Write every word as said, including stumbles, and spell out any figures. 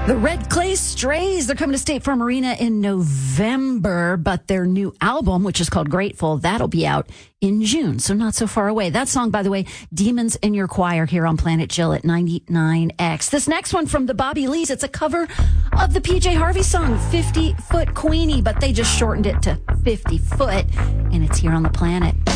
The Red Clay Strays, they're coming to State Farm Arena in November, but their new album, which is called Grateful, that'll be out in June, so not so far away. That song, by the way, Demons in Your Choir here on Planet Jill at ninety-nine X. This next one from the Bobby Lees, it's a cover of the P J Harvey song, fifty foot Queenie, but they just shortened it to fifty foot, and it's here on the Planet.